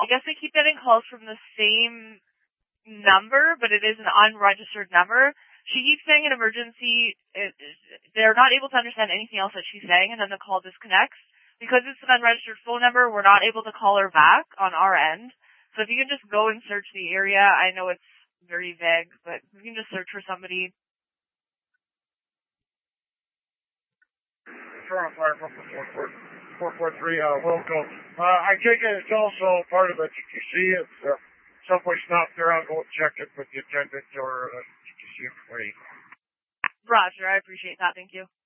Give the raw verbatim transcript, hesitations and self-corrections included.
I guess they keep getting calls from the same number, but it is an unregistered number. She keeps saying an emergency. It, they're not able to understand anything else that she's saying, and then the call disconnects. Because it's an unregistered phone number, we're not able to call her back on our end. So if you can just go and search the area, I know it's very vague, but you can just search for somebody. Toronto Fire from four four three, uh, Wilco. Uh, I take it it's also part of the T T C. It's uh, someplace not there. I'll go check it with the attendant or uh, T T C employee. Roger, I appreciate that. Thank you.